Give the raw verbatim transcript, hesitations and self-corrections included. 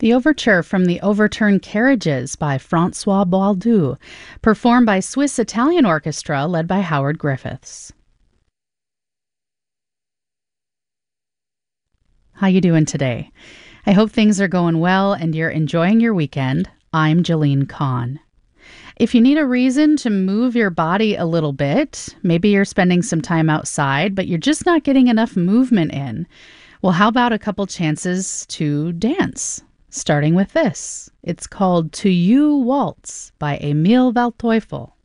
The overture from The Overturned Carriages by Francois Baldu, performed by Swiss Italian Orchestra led by Howard Griffiths. How you doing today? I hope things are going well and you're enjoying your weekend. I'm Jolene Kahn. If you need a reason to move your body a little bit, maybe you're spending some time outside, but you're just not getting enough movement in, well, how about a couple chances to dance? Starting with this. It's called To You Waltz by Emil Waldteufel.